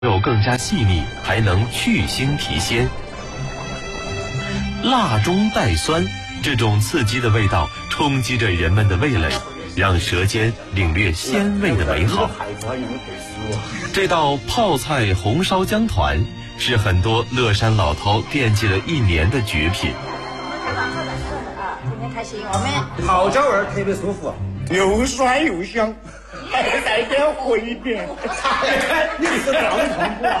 肉更加细腻，还能去腥提鲜。辣中带酸，这种刺激的味道冲击着人们的味蕾，让舌尖领略鲜味的美好。这道泡菜红烧姜团是很多乐山老饕惦记了1年的绝品。 今天开心，我们泡椒味特别舒服，又酸又香，还带点回点，你是当痛不？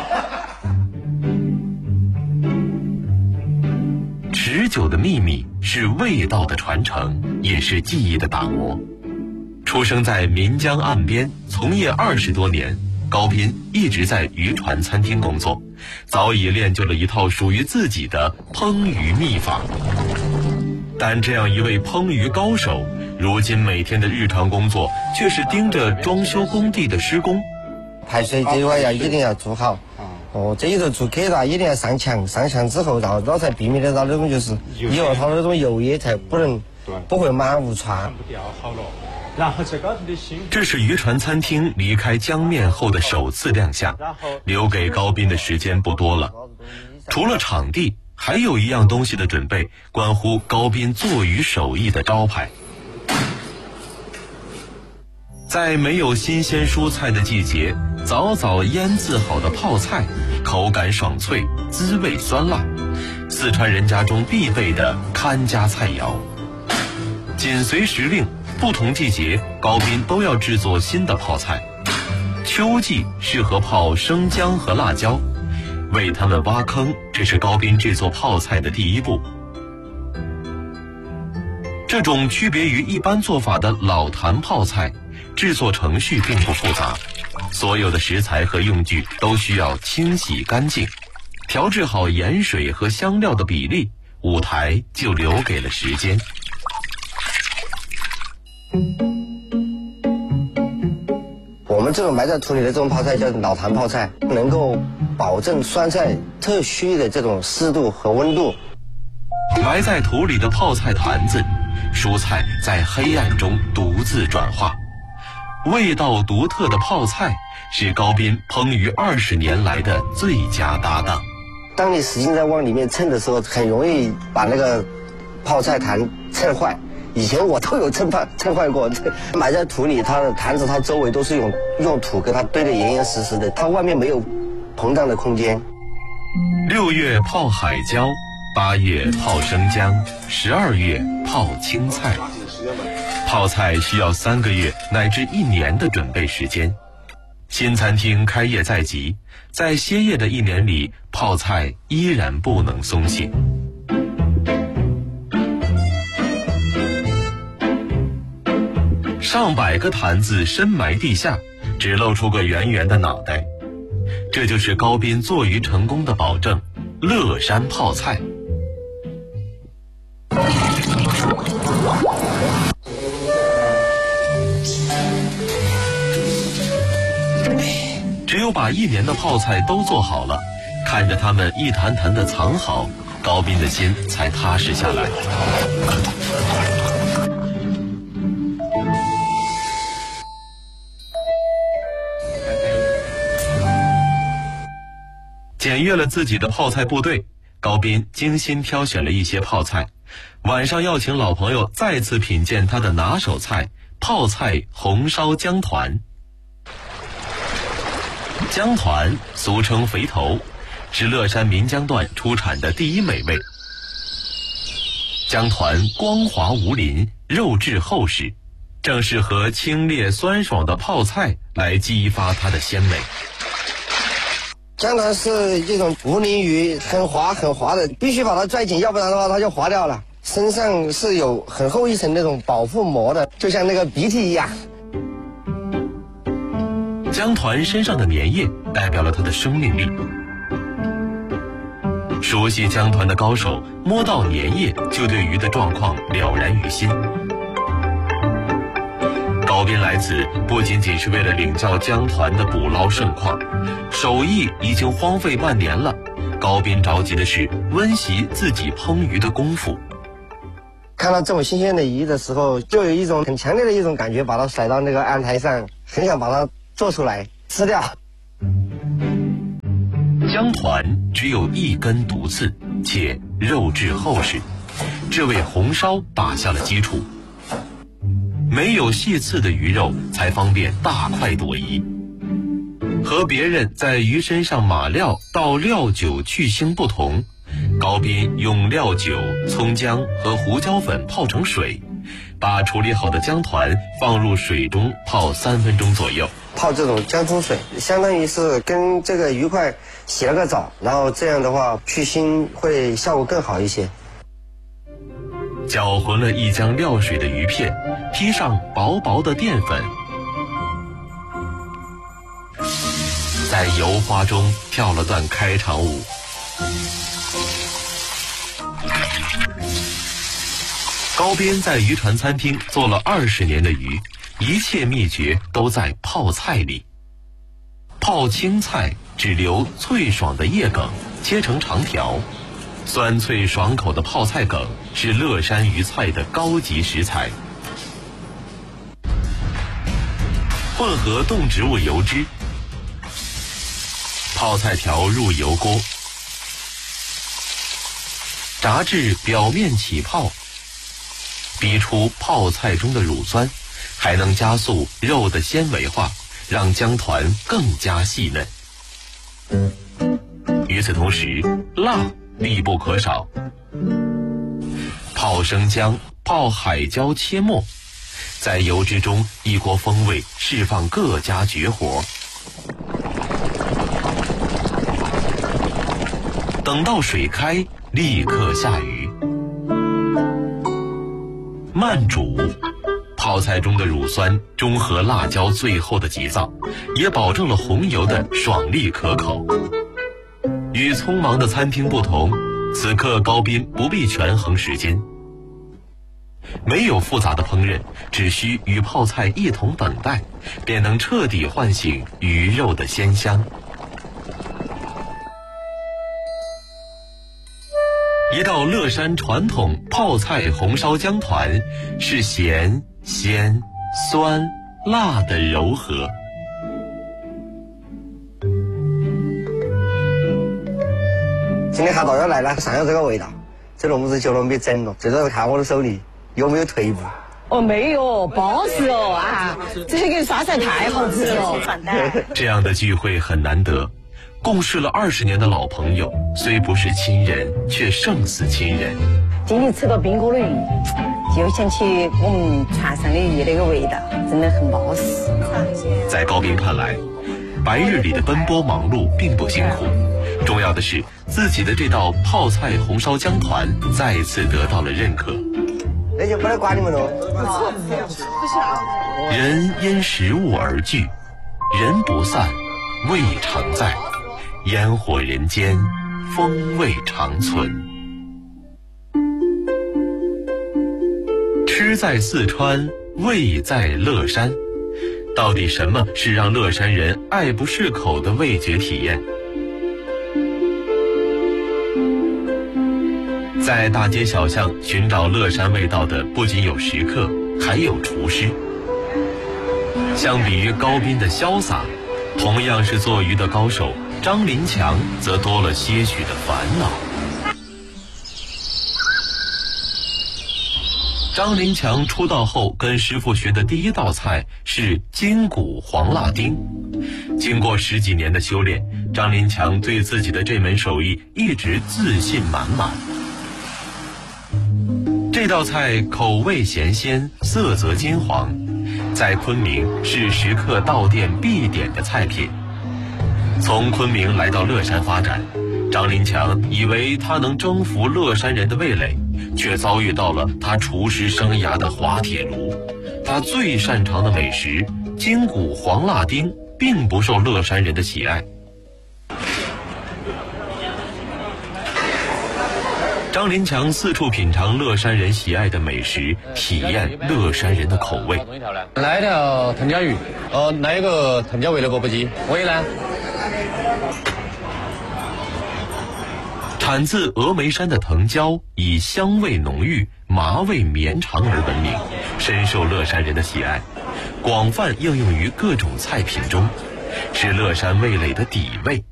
持久的秘密是味道的传承，也是技艺的打磨。出生在岷江岸边，从业20多年，高斌一直在渔船餐厅工作，早已练就了一套属于自己的烹鱼秘法。但这样一位烹鱼高手，如今每天的日常工作却是盯着装修工地的施工。 排水这一块一定要做好。这一头做客的一定要上墙，上墙之后，然后才避免得到那种就是以后它那种油液才不会满屋窜。 这是渔船餐厅离开江面后的首次亮相，留给高斌的时间不多了。除了场地，还有一样东西的准备，关乎高斌做鱼手艺的招牌。在没有新鲜蔬菜的季节，早早腌制好的泡菜，口感爽脆，滋味酸辣，四川人家中必备的看家菜肴。紧随时令，不同季节高斌都要制作新的泡菜。秋季适合泡生姜和辣椒，为它们挖坑，这是高斌制作泡菜的第一步。这种区别于一般做法的老坛泡菜，制作程序并不复杂，所有的食材和用具都需要清洗干净，调制好盐水和香料的比例，舞台就留给了时间。 我们这种埋在土里的这种泡菜叫老坛泡菜，能够保证酸菜特需的这种湿度和温度。 埋在土里的泡菜坛子，蔬菜在黑暗中独自转化。味道独特的泡菜是高斌烹鱼20年来的最佳搭档。 当你使劲在往里面蹭的时候，很容易把那个泡菜坛蹭坏。以前我都有蹭坏过，埋在土里，它的坛子它周围都是用土给它堆得严严实实的，它外面没有膨胀的空间。 6月泡海椒，8月泡生姜，12月泡青菜。泡菜需要3个月乃至1年的准备时间。新餐厅开业在即，在歇业的1年里，泡菜依然不能松懈。上百个坛子深埋地下，只露出个圆圆的脑袋。这就是高斌做鱼成功的保证——乐山泡菜。只有把1年的泡菜都做好了，看着它们一坛坛的藏好，高斌的心才踏实下来。检阅了自己的泡菜部队，高斌精心挑选了一些泡菜，晚上要请老朋友再次品鉴他的拿手菜——泡菜红烧姜团。姜团俗称肥头，是乐山岷江段出产的第一美味。姜团光滑无鳞，肉质厚实，正适合清冽酸爽的泡菜来激发它的鲜美。 姜团是一种无鳞鱼，很滑的，必须把它拽紧，要不然的话它就滑掉了。身上是有很厚一层那种保护膜的，就像那个鼻涕一样。 姜团身上的粘液代表了它的生命力。熟悉姜团的高手，摸到粘液就对鱼的状况了然于心。高斌来此不仅仅是为了领教姜团的捕捞盛况，手艺已经荒废半年了。高斌着急的是温习自己烹鱼的功夫。 看到这么新鲜的鱼的时候，就有一种很强烈的一种感觉，把它甩到那个案台上，很想把它做出来吃掉。 姜团只有一根独刺，且肉质厚实，这为红烧打下了基础。没有细刺的鱼肉才方便大快朵颐。和别人在鱼身上码料倒料酒去腥不同，高斌用料酒、葱姜和胡椒粉泡成水，把处理好的姜团放入水中泡3分钟左右。 泡这种姜葱水，相当于是跟这个鱼块洗了个澡，然后这样的话去腥会效果更好一些。 搅浑了一江料水的鱼片，披上薄薄的淀粉，在油花中跳了段开场舞。高斌在渔船餐厅做了20年的鱼，一切秘诀都在泡菜里。泡青菜只留脆爽的叶梗，切成长条。酸脆爽口的泡菜梗是乐山鱼菜的高级食材。混合动植物油脂，泡菜条入油锅，炸至表面起泡，逼出泡菜中的乳酸，还能加速肉的纤维化，让姜团更加细嫩。与此同时，辣必不可少。泡生姜，泡海椒切末，在油脂中一锅风味释放各家绝活。等到水开，立刻下鱼。慢煮，泡菜中的乳酸中和辣椒最后的急躁，也保证了红油的爽利可口。与匆忙的餐厅不同，此刻高斌不必权衡时间，没有复杂的烹饪，只需与泡菜一同等待，便能彻底唤醒鱼肉的鲜香。一道乐山传统泡菜红烧姜团，是咸、鲜、酸、辣的柔和。 今天看导游来了，想要这个味道，这笼子就能被整了。最主要看我的手里有没有退步。 哦，没有，包适哦啊！这个刷菜太好吃了。 这样的聚会很难得，共事了20年的老朋友，虽不是亲人，却胜似亲人。 今天吃到冰锅的鱼，就想起我们船上的鱼那个味道，真的很包适。 在高斌看来，白日里的奔波忙碌并不辛苦，重要的是自己的这道泡菜红烧姜团再次得到了认可。 那就不能管你们了。 人因食物而聚，人不散，味常在，烟火人间，风味长存。吃在四川，味在乐山。到底什么是让乐山人爱不释口的味觉体验？在大街小巷寻找乐山味道的不仅有食客，还有厨师。相比于高斌的潇洒，同样是做鱼的高手，张林强则多了些许的烦恼。张林强出道后跟师傅学的第一道菜是筋骨黄辣丁。经过10几年的修炼，张林强对自己的这门手艺一直自信满满。这道菜口味咸鲜，色泽金黄，在昆明是食客到店必点的菜品。从昆明来到乐山发展，张林强以为他能征服乐山人的味蕾，却遭遇到了他厨师生涯的滑铁卢。他最擅长的美食筋骨黄辣丁并不受乐山人的喜爱。张林强四处品尝乐山人喜爱的美食，体验乐山人的口味。 来一条藤椒鱼，来一个藤椒味的钵钵鸡。味呢？ 产自峨眉山的藤椒以香味浓郁、麻味绵长而闻名，深受乐山人的喜爱，广泛应用于各种菜品中，是乐山味蕾的底味。